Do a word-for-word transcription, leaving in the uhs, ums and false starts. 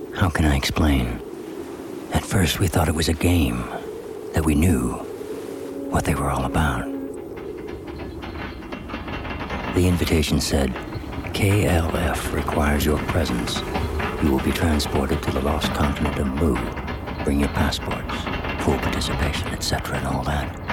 How can I explain? At first we thought it was a game, that we knew what they were all about. The invitation said, K L F requires your presence. You will be transported to the lost continent of Mu. Bring your passports, full participation, et cetera, and all that.